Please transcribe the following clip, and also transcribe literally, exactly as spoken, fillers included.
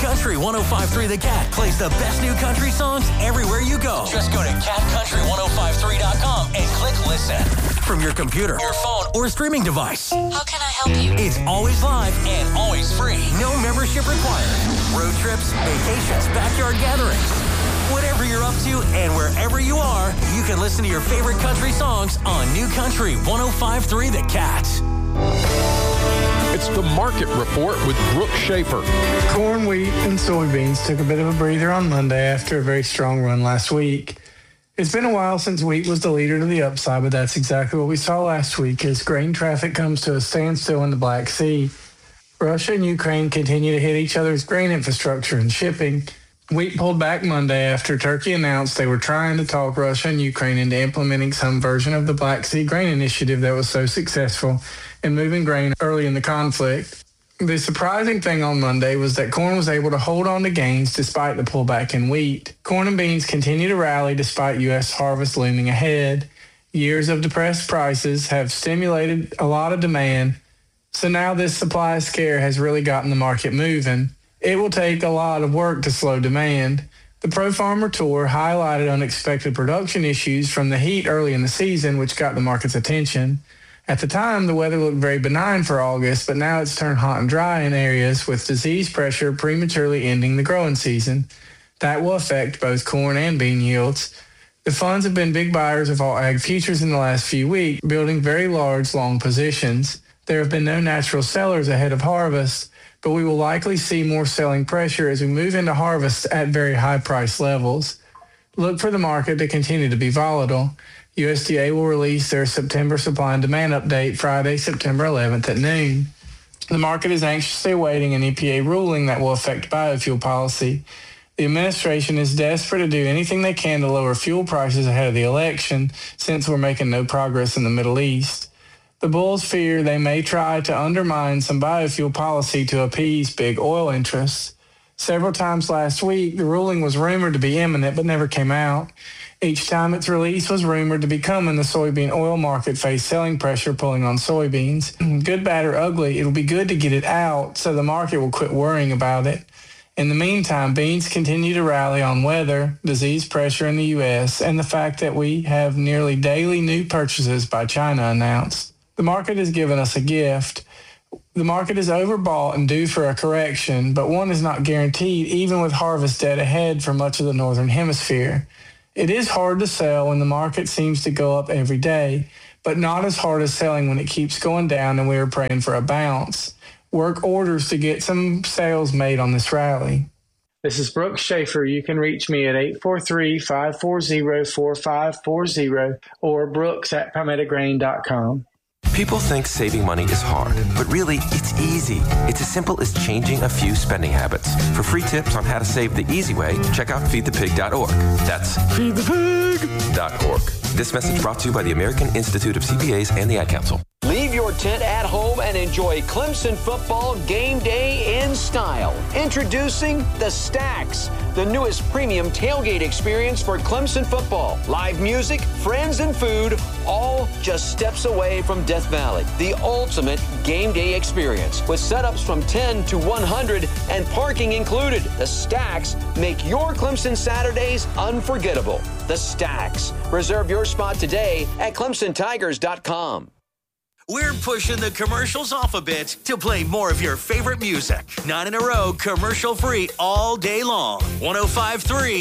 Country one oh five point three The Cat plays the best new country songs everywhere you go. Just go to cat country ten fifty-three dot com and click listen. From your computer, your phone, or streaming device. How can I help you? It's always live and always free. No membership required. Road trips, vacations, backyard gatherings. Whatever you're up to and wherever you are, you can listen to your favorite country songs on New Country one oh five point three The Cat. It's the Market Report with Brooke Schaefer. Corn, wheat, and soybeans took a bit of a breather on Monday after a very strong run last week. It's been a while since wheat was the leader to the upside, but that's exactly what we saw last week as grain traffic comes to a standstill in the Black Sea. Russia and Ukraine continue to hit each other's grain infrastructure and shipping. Wheat pulled back Monday after Turkey announced they were trying to talk Russia and Ukraine into implementing some version of the Black Sea Grain Initiative that was so successful in moving grain early in the conflict. The surprising thing on Monday was that corn was able to hold on to gains despite the pullback in wheat. Corn and beans continue to rally despite U S harvest looming ahead. Years of depressed prices have stimulated a lot of demand, so now this supply scare has really gotten the market moving. It will take a lot of work to slow demand. The Pro Farmer Tour highlighted unexpected production issues from the heat early in the season, which got the market's attention. At the time, the weather looked very benign for August, but now it's turned hot and dry in areas with disease pressure prematurely ending the growing season. That will affect both corn and bean yields. The funds have been big buyers of all ag futures in the last few weeks, building very large, long positions. There have been no natural sellers ahead of harvest, but we will likely see more selling pressure as we move into harvest at very high price levels. Look for the market to continue to be volatile. U S D A will release their September supply and demand update Friday, September eleventh at noon. The market is anxiously awaiting an E P A ruling that will affect biofuel policy. The administration is desperate to do anything they can to lower fuel prices ahead of the election, since we're making no progress in the Middle East. The bulls fear they may try to undermine some biofuel policy to appease big oil interests. Several times last week, the ruling was rumored to be imminent but never came out. Each time its release was rumored to be coming, the soybean oil market faced selling pressure pulling on soybeans. Good, bad, or ugly, it'll be good to get it out so the market will quit worrying about it. In the meantime, beans continue to rally on weather, disease pressure in the U S, and the fact that we have nearly daily new purchases by China announced. The market has given us a gift. The market is overbought and due for a correction, but one is not guaranteed even with harvest dead ahead for much of the northern hemisphere. It is hard to sell when the market seems to go up every day, but not as hard as selling when it keeps going down and we are praying for a bounce. Work orders to get some sales made on this rally. This is Brooke Schaefer. You can reach me at eight four three, five four zero, four five four zero or brooks at palmetto grain dot com. People think saving money is hard, but really, it's easy. It's as simple as changing a few spending habits. For free tips on how to save the easy way, check out feed the pig dot org. That's feed the pig dot org. This message brought to you by the American Institute of C P As and the Ad Council. Leave your tent at home and enjoy Clemson football game day in style. Introducing the Stacks, the newest premium tailgate experience for Clemson football. Live music, friends, and food, all just steps away from Death Valley. The ultimate game day experience with setups from ten to one hundred and parking included. The Stacks make your Clemson Saturdays unforgettable. The Stacks. Reserve your spot today at clemson tigers dot com. We're pushing the commercials off a bit to play more of your favorite music. Nine in a row, commercial-free all day long. one oh five point three